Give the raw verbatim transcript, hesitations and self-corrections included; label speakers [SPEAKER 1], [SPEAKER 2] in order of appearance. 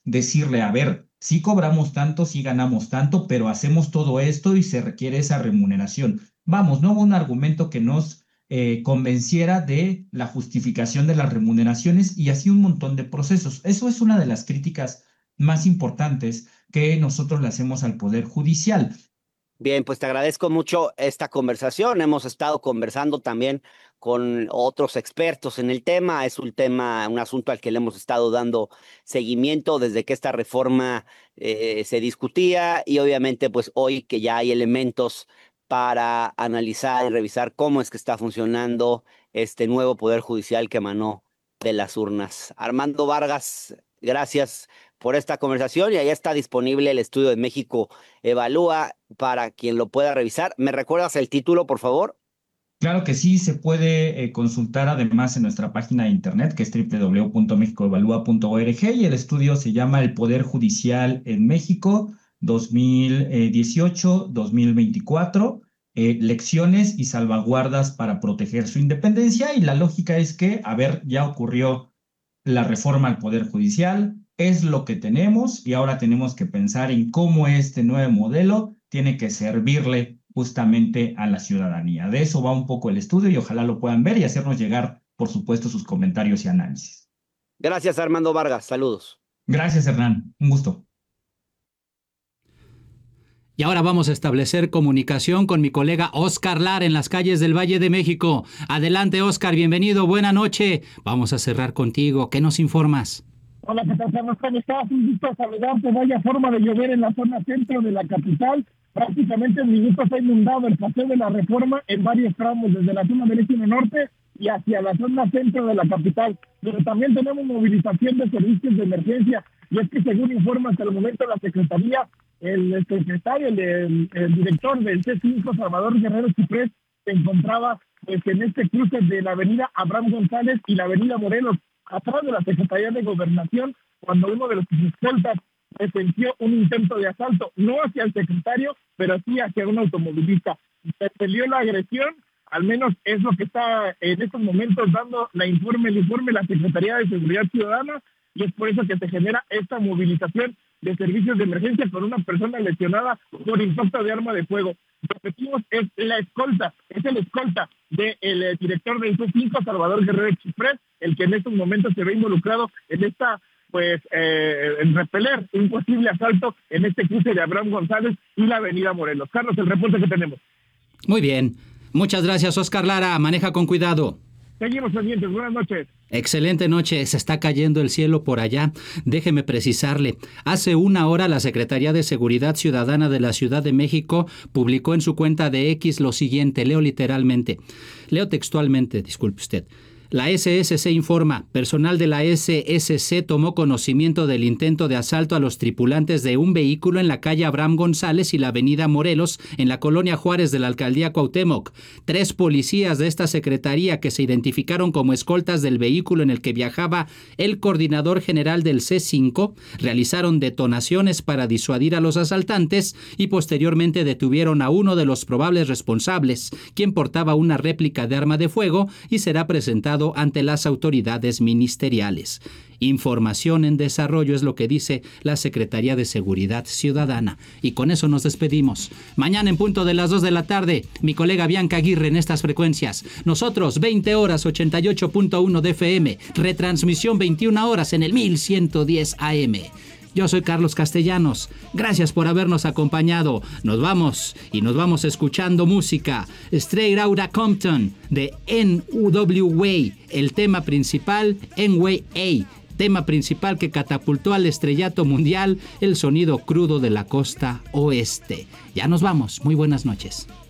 [SPEAKER 1] decirle, a ver, sí cobramos tanto, sí ganamos tanto, pero hacemos todo esto y se requiere esa remuneración. Vamos, no hubo un argumento que nos eh, convenciera de la justificación de las remuneraciones y así un montón de procesos. Eso es una de las críticas más importantes que nosotros le hacemos al Poder Judicial.
[SPEAKER 2] Bien, pues te agradezco mucho esta conversación. Hemos estado conversando también con otros expertos en el tema. Es un tema, un asunto al que le hemos estado dando seguimiento desde que esta reforma eh, se discutía y obviamente pues hoy que ya hay elementos para analizar y revisar cómo es que está funcionando este nuevo Poder Judicial que emanó de las urnas. Armando Vargas, gracias por esta conversación y allá está disponible el Estudio de México Evalúa para quien lo pueda revisar. ¿Me recuerdas el título, por favor?
[SPEAKER 1] Claro que sí, se puede eh, consultar además en nuestra página de internet, que es doble u doble u doble u punto mexico evalúa punto org, y el estudio se llama El Poder Judicial en México dos mil dieciocho a dos mil veinticuatro, eh, lecciones y salvaguardas para proteger su independencia. Y la lógica es que, a ver, ya ocurrió la reforma al Poder Judicial, es lo que tenemos y ahora tenemos que pensar en cómo este nuevo modelo tiene que servirle justamente a la ciudadanía. De eso va un poco el estudio y ojalá lo puedan ver y hacernos llegar, por supuesto, sus comentarios y análisis.
[SPEAKER 2] Gracias, Armando Vargas. Saludos.
[SPEAKER 1] Gracias, Hernán. Un gusto.
[SPEAKER 3] Y ahora vamos a establecer comunicación con mi colega Oscar Lara en las calles del Valle de México. Adelante, Oscar, bienvenido, buena noche. Vamos a cerrar contigo. ¿Qué nos informas?
[SPEAKER 4] Hola, ¿qué tal, Carlos? ¿Cómo estás? Un gusto saludarte. Vaya forma de llover en la zona centro de la capital. Prácticamente en minutos ha inundado el Paseo de la Reforma en varios tramos, desde la zona del Eje norte y hacia la zona centro de la capital. Pero también tenemos movilización de servicios de emergencia. Y es que según informa hasta el momento la Secretaría, el secretario, el, el, el director del C cinco, Salvador Guerrero Chiprés, se encontraba pues, en este cruce de la avenida Abraham González y la avenida Morelos, atrás de la Secretaría de Gobernación, cuando uno de los escoltas presenció un intento de asalto, no hacia el secretario, pero sí hacia un automovilista. Se peleó la agresión, al menos es lo que está en estos momentos dando la informe, el informe de la Secretaría de Seguridad Ciudadana, y es por eso que se genera esta movilización de servicios de emergencia con una persona lesionada por impacto de arma de fuego. Repetimos, es la escolta, es el escolta del de director del C cinco, Salvador Guerrero Chiprés, el que en estos momentos se ve involucrado en esta, pues, eh, en repeler un posible asalto en este cruce de Abraham González y la avenida Morelos. Carlos, el reporte que tenemos.
[SPEAKER 3] Muy bien. Muchas gracias, Oscar Lara. Maneja con cuidado.
[SPEAKER 4] Seguimos pendientes. Buenas noches.
[SPEAKER 3] Excelente noche, se está cayendo el cielo por allá. Déjeme precisarle, hace una hora la Secretaría de Seguridad Ciudadana de la Ciudad de México publicó en su cuenta de X lo siguiente, leo literalmente, leo textualmente, disculpe usted. La S S C informa, personal de la S S C tomó conocimiento del intento de asalto a los tripulantes de un vehículo en la calle Abraham González y la avenida Morelos, en la colonia Juárez de la alcaldía Cuauhtémoc. Tres policías de esta secretaría que se identificaron como escoltas del vehículo en el que viajaba el coordinador general del C cinco realizaron detonaciones para disuadir a los asaltantes y posteriormente detuvieron a uno de los probables responsables, quien portaba una réplica de arma de fuego y será presentado ante las autoridades ministeriales. Información en desarrollo es lo que dice la Secretaría de Seguridad Ciudadana. Y con eso nos despedimos. Mañana en punto de las dos de la tarde, mi colega Bianca Aguirre en estas frecuencias. Nosotros, veinte horas, ochenta y ocho punto uno de F M. Retransmisión veintiuna horas en el mil ciento diez A M. Yo soy Carlos Castellanos. Gracias por habernos acompañado. Nos vamos y nos vamos escuchando música. Straight Outta Compton de N W A. El tema principal, N W A. Tema principal que catapultó al estrellato mundial el sonido crudo de la costa oeste. Ya nos vamos. Muy buenas noches.